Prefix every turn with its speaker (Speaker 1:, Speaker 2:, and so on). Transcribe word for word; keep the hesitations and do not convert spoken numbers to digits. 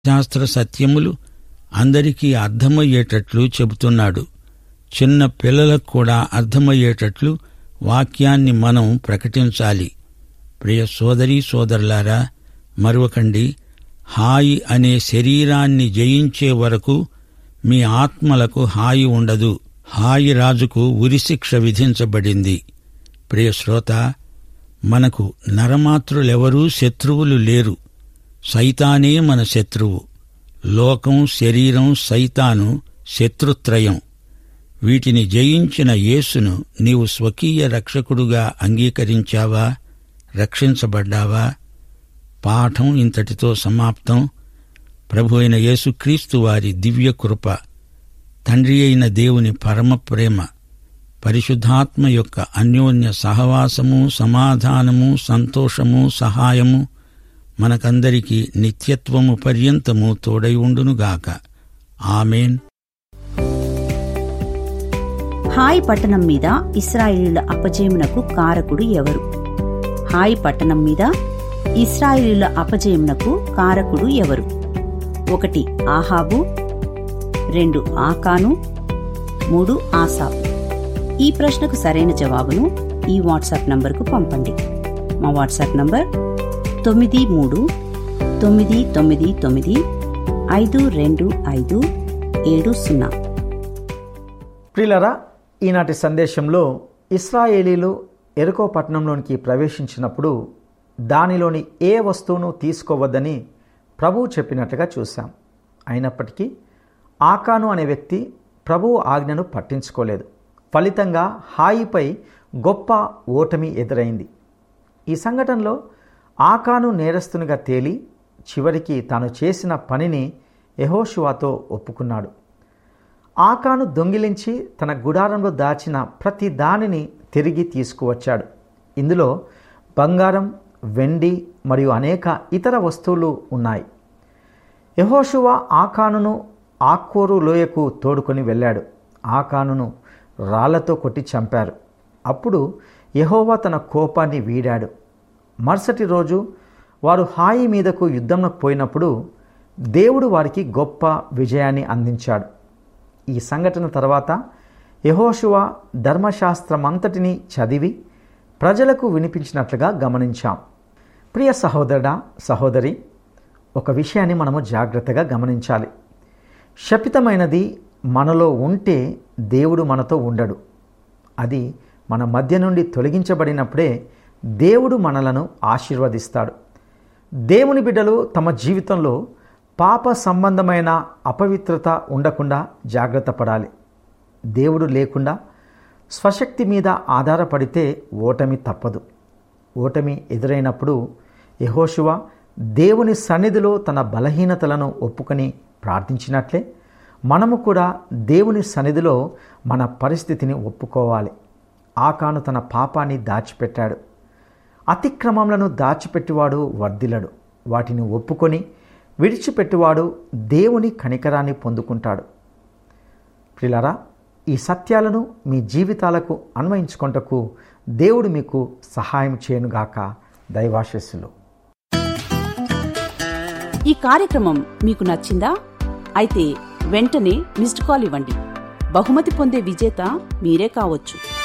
Speaker 1: శాస్త్ర సత్యములు అందరికీ అర్థమయ్యేటట్లు చెబుతున్నాడు. చిన్న పిల్లలకు కూడా అర్థమయ్యేటట్లు వాక్యాన్ని మనం ప్రకటించాలి. ప్రియ సోదరీ సోదరులారా, మరువకండి, హాయి అనే శరీరాన్ని జయించే వరకు మీ ఆత్మలకు హాయి ఉండదు. హాయి రాజుకు ఉరిశిక్ష విధించబడింది. ప్రియ శ్రోత, మనకు నరమాత్రులెవరూ శత్రువులు లేరు. సైతానే మన శత్రువు. లోకం, శరీరం, సైతాను శత్రుత్రయం. వీటిని జయించిన యేసును నీవు స్వకీయ రక్షకుడుగా అంగీకరించావా? రక్షించబడ్డావా? పాఠం ఇంతటితో సమాప్తం. ప్రభు అయిన యేసుక్రీస్తు వారి దివ్యకృప, తండ్రి అయిన దేవుని పరమ ప్రేమ, పరిశుద్ధాత్మ యొక్క అన్యోన్య సహవాసము, సమాధానము, సంతోషము, సహాయము మనకందరికీ నిత్యత్వము పర్యంతము తోడై ఉండునుగాక. ఆమేన్.
Speaker 2: హాయి పట్టణం మీద ఇశ్రాయేలీయుల అపజయమునకు కారకుడు ఎవరు? హాయి పట్టణం మీద ఇశ్రాయేలీయుల అపజయమునకు కారకుడు ఎవరు? ఒకటి ఆహాబు, రెండు ఆకాను, మూడు ఆసాపు. ఈ ప్రశ్నకు సరైన జవాబును ఈ వాట్సాప్ నంబర్కు పంపండి. మా వాట్సాప్ నంబర్ తొమ్మిది మూడు తొమ్మిది తొమ్మిది తొమ్మిది ఐదు రెండు ఐదు ఏడు సున్నా.
Speaker 3: ప్రియులారా, ఈనాటి సందేశంలో ఇశ్రాయేలీలు యెరికో పట్టణంలోనికి ప్రవేశించినప్పుడు దానిలోని ఏ వస్తువును తీసుకోవద్దని ప్రభువు చెప్పినట్లుగా చూశాం. అయినప్పటికీ ఆకాను అనే వ్యక్తి ప్రభువు ఆజ్ఞను పట్టించుకోలేదు. ఫలితంగా హాయిపై గొప్ప ఓటమి ఎదురైంది. ఈ సంఘటనలో ఆకాను నేరస్తునిగా తేలి చివరికి తాను చేసిన పనిని యెహోషువతో ఒప్పుకున్నాడు. ఆకాను దొంగిలించి తన గుడారంలో దాచిన ప్రతి దానిని తిరిగి తీసుకువచ్చాడు. ఇందులో బంగారం, వెండి మరియు అనేక ఇతర వస్తువులు ఉన్నాయి. యెహోషువ ఆకానును ఆకోరు లోయకు తోడుకొని వెళ్ళాడు. ఆకానును రాళ్లతో కొట్టి చంపారు. అప్పుడు యెహోవా తన కోపాన్ని వీడాడు. మరుసటి రోజు వారు హాయి మీదకు యుద్ధంకు పోయినప్పుడు దేవుడు వారికి గొప్ప విజయాన్ని అందించాడు. ఈ సంఘటన తర్వాత యెహోషువ ధర్మశాస్త్రమంతటినీ చదివి ప్రజలకు వినిపించినట్లుగా గమనించాం. ప్రియ సహోదరుడా, సహోదరి, ఒక విషయాన్ని మనము జాగ్రత్తగా గమనించాలి. శపితమైనది మనలో ఉంటే దేవుడు మనతో ఉండడు. అది మన మధ్య నుండి తొలగించబడినప్పుడే దేవుడు మనలను ఆశీర్వదిస్తాడు. దేవుని బిడ్డలు తమ జీవితంలో పాప సంబంధమైన అపవిత్రత ఉండకుండా జాగ్రత్త పడాలి. దేవుడు లేకుండా స్వశక్తి మీద ఆధారపడితే ఓటమి తప్పదు. ఓటమి ఎదురైనప్పుడు యెహోషువ దేవుని సన్నిధిలో తన బలహీనతలను ఒప్పుకొని ప్రార్థించినట్లే మనము కూడా దేవుని సన్నిధిలో మన పరిస్థితిని ఒప్పుకోవాలి. ఆకాను తన పాపాన్ని దాచిపెట్టాడు. అతిక్రమములను దాచిపెట్టివాడు వర్ధిల్లడు. వాటిని ఒప్పుకొని విడిచిపెట్టివాడు దేవుని కనికరాన్ని పొందుకుంటాడు. ప్రియులారా, ఈ సత్యాలను మీ జీవితాలకు అన్వయించుకొనుటకు దేవుడు మీకు సహాయం చేయనుగాక. దైవాశీస్సులు.
Speaker 2: ఈ కార్యక్రమం మీకు నచ్చిందా? అయితే వెంటనే మిస్డ్ కాల్ ఇవ్వండి. బహుమతి పొందే విజేత మీరే కావచ్చు.